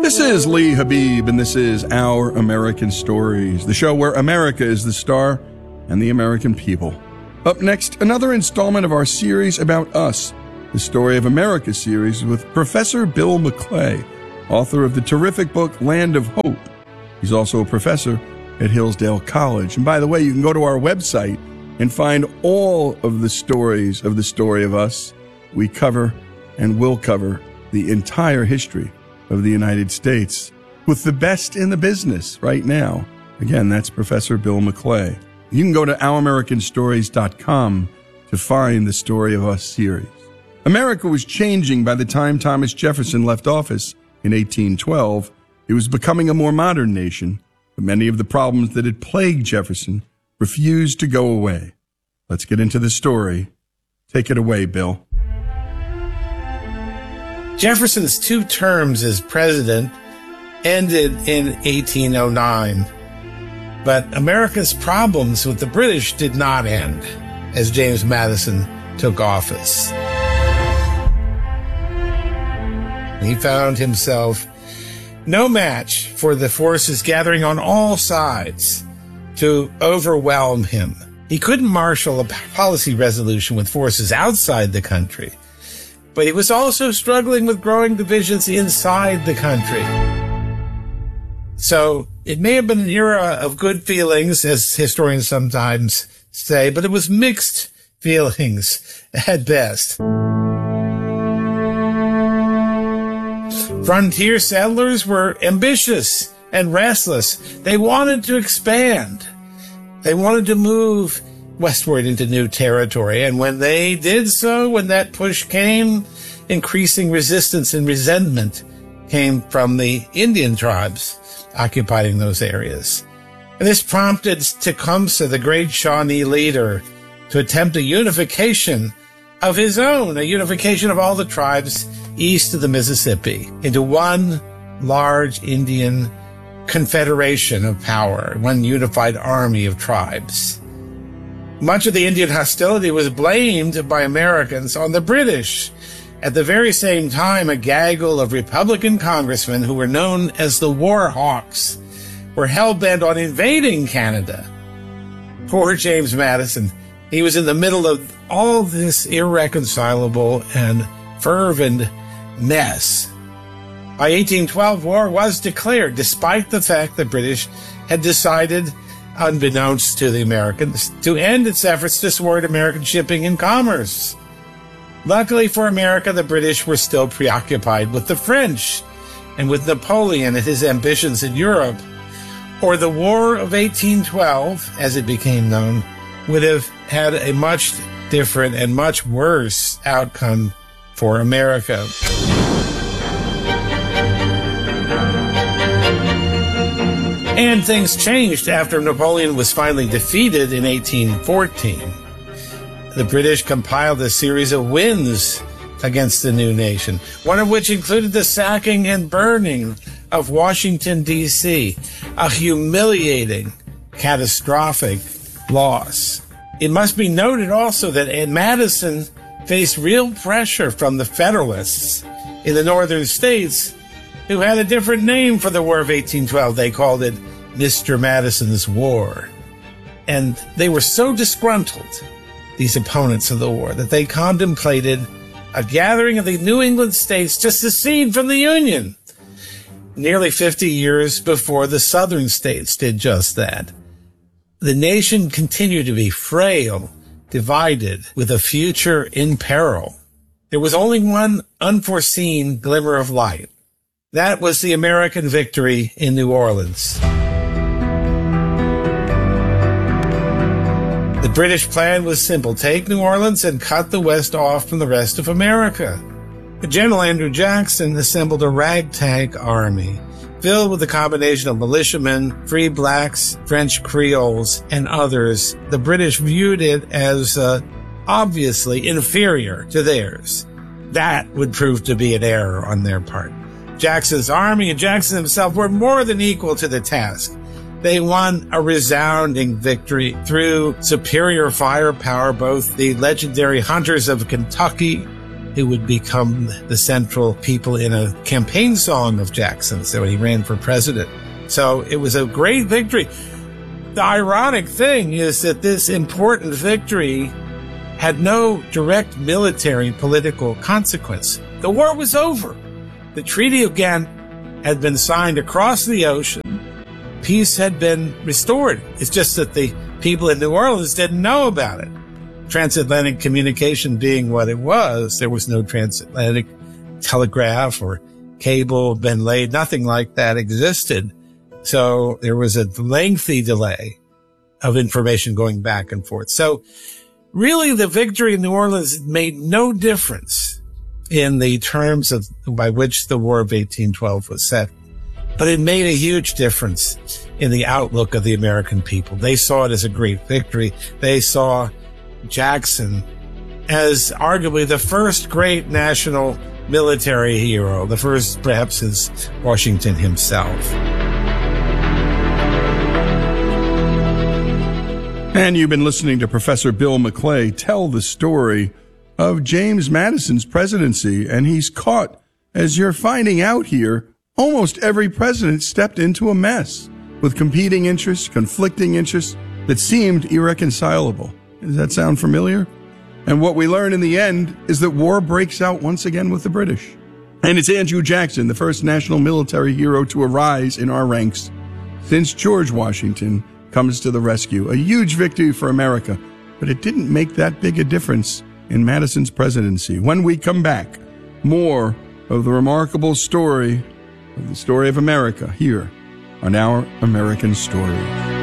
This is Lee Habib, and this is Our American Stories, the show where America is the star and the American people. Up next, another installment of our series about us, the Story of America series with Professor Bill McClay, author of the terrific book Land of Hope. He's also a professor at Hillsdale College. And by the way, you can go to our website and find all of the stories of the story of us. We cover and will cover the entire history of the United States with the best in the business right now. Again, that's Professor Bill McClay. You can go to ouramericanstories.com to find the Story of Us series. America was changing by the time Thomas Jefferson left office in 1812. It was becoming a more modern nation, but many of the problems that had plagued Jefferson refused to go away. Let's get into the story. Take it away, Bill. Jefferson's 2 terms as president ended in 1809, but America's problems with the British did not end as James Madison took office. He found himself no match for the forces gathering on all sides to overwhelm him. He couldn't marshal a policy resolution with forces outside the country, but he was also struggling with growing divisions inside the country. So it may have been an era of good feelings, as historians sometimes say, but it was mixed feelings at best. Frontier settlers were ambitious and restless. They wanted to expand. They wanted to move westward into new territory. And when they did so, when that push came, increasing resistance and resentment came from the Indian tribes occupying those areas. And this prompted Tecumseh, the great Shawnee leader, to attempt a unification of his own, a unification of all the tribes east of the Mississippi into one large Indian confederation of power, one unified army of tribes. Much of the Indian hostility was blamed by Americans on the British. At the very same time, a gaggle of Republican congressmen who were known as the War Hawks were hell-bent on invading Canada. Poor James Madison. He was in the middle of all this irreconcilable and fervent mess. By 1812, war was declared, despite the fact the British had decided, unbeknownst to the Americans, to end its efforts to thwart American shipping and commerce. Luckily for America, the British were still preoccupied with the French and with Napoleon and his ambitions in Europe, or the War of 1812, as it became known, would have had a much different and much worse outcome for America. And things changed after Napoleon was finally defeated in 1814. The British compiled a series of wins against the new nation, one of which included the sacking and burning of Washington, D.C., a humiliating, catastrophic loss. It must be noted also that Madison faced real pressure from the Federalists in the northern states, who had a different name for the War of 1812. They called it Mr. Madison's War. And they were so disgruntled, these opponents of the war, that they contemplated a gathering of the New England states to secede from the Union, nearly 50 years before the southern states did just that. The nation continued to be frail, divided, with a future in peril. There was only one unforeseen glimmer of light. That was the American victory in New Orleans. The British plan was simple: take New Orleans and cut the West off from the rest of America. General Andrew Jackson assembled a ragtag army filled with a combination of militiamen, free blacks, French Creoles, and others. The British viewed it as obviously inferior to theirs. That would prove to be an error on their part. Jackson's army and Jackson himself were more than equal to the task. They won a resounding victory through superior firepower. Both the legendary hunters of Kentucky who would become the central people in a campaign song of Jackson's when he ran for president. So it was a great victory. The ironic thing is that this important victory had no direct military political consequence. The war was over. The Treaty of Ghent had been signed across the ocean. Peace had been restored. It's just that the people in New Orleans didn't know about it. Transatlantic communication being what it was, there was no transatlantic telegraph or cable been laid. Nothing like that existed. So there was a lengthy delay of information going back and forth. So really the victory in New Orleans made no difference in the terms of by which the War of 1812 was set. But it made a huge difference in the outlook of the American people. They saw it as a great victory. They saw Jackson as arguably the first great national military hero, the first perhaps since Washington himself. And you've been listening to Professor Bill McClay tell the story of James Madison's presidency, and he's caught, as you're finding out here, almost every president stepped into a mess with competing interests, conflicting interests that seemed irreconcilable. Does that sound familiar? And what we learn in the end is that war breaks out once again with the British. And it's Andrew Jackson, the first national military hero to arise in our ranks since George Washington comes to the rescue. A huge victory for America, but it didn't make that big a difference in Madison's presidency. When we come back, more of the remarkable story of the story of America here on Our American Stories.